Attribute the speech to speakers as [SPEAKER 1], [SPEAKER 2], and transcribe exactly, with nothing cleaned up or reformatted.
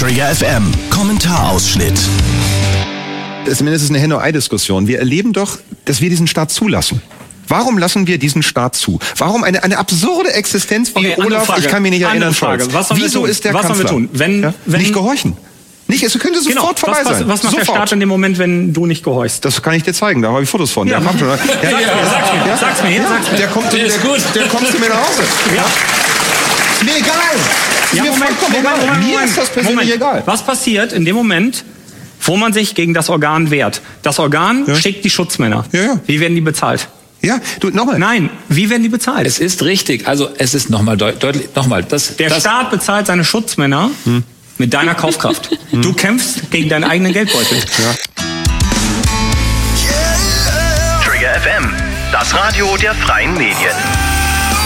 [SPEAKER 1] Trigger F M, Kommentarausschnitt.
[SPEAKER 2] Zumindest ist es eine Henne-Ei-Diskussion. Wir erleben doch, dass wir diesen Staat zulassen. Warum lassen wir diesen Staat zu? Warum eine, eine absurde Existenz wie
[SPEAKER 3] okay,
[SPEAKER 2] Olaf,
[SPEAKER 3] Frage,
[SPEAKER 2] ich kann mich nicht erinnern,
[SPEAKER 3] Frage. Was
[SPEAKER 2] Wieso ist der
[SPEAKER 3] was
[SPEAKER 2] Kanzler?
[SPEAKER 3] Sollen wir tun? Wenn,
[SPEAKER 2] ja?
[SPEAKER 3] wenn,
[SPEAKER 2] nicht gehorchen. Nicht, es könnte sofort
[SPEAKER 3] genau,
[SPEAKER 2] vorbei
[SPEAKER 3] was,
[SPEAKER 2] sein.
[SPEAKER 3] Was macht
[SPEAKER 2] sofort.
[SPEAKER 3] der Staat in dem Moment, wenn du nicht gehorchst?
[SPEAKER 2] Das kann ich dir zeigen, da habe ich Fotos von.
[SPEAKER 3] Ja,
[SPEAKER 2] der, kommt schon, ja,
[SPEAKER 3] ja, ja, sag's mir,
[SPEAKER 2] ja,
[SPEAKER 3] sag's mir,
[SPEAKER 2] ja,
[SPEAKER 3] sag's mir.
[SPEAKER 2] Der kommt,
[SPEAKER 4] der,
[SPEAKER 2] der,
[SPEAKER 4] ist gut.
[SPEAKER 2] der kommt zu mir nach Hause.
[SPEAKER 3] Ja.
[SPEAKER 2] Ist mir egal. Ist
[SPEAKER 3] Ja,
[SPEAKER 2] mir
[SPEAKER 3] Moment,
[SPEAKER 2] vollkommen
[SPEAKER 3] Moment,
[SPEAKER 2] egal.
[SPEAKER 3] Moment,
[SPEAKER 2] Mir
[SPEAKER 3] Moment,
[SPEAKER 2] ist das persönlich
[SPEAKER 3] Moment.
[SPEAKER 2] egal.
[SPEAKER 3] Was passiert in dem Moment, wo man sich gegen das Organ wehrt? Das Organ
[SPEAKER 2] ja.
[SPEAKER 3] schickt die Schutzmänner.
[SPEAKER 2] Ja, ja.
[SPEAKER 3] Wie werden die bezahlt?
[SPEAKER 2] Ja, du, nochmal.
[SPEAKER 3] Nein, wie werden die bezahlt?
[SPEAKER 4] Es ist richtig. Also es ist nochmal deut deutlich, nochmal. Das,
[SPEAKER 3] Der
[SPEAKER 4] das,
[SPEAKER 3] Staat bezahlt seine Schutzmänner hm. mit deiner Kaufkraft. Hm. Du kämpfst gegen deinen eigenen Geldbeutel.
[SPEAKER 2] Ja.
[SPEAKER 1] Trigger F M, das Radio der freien Medien.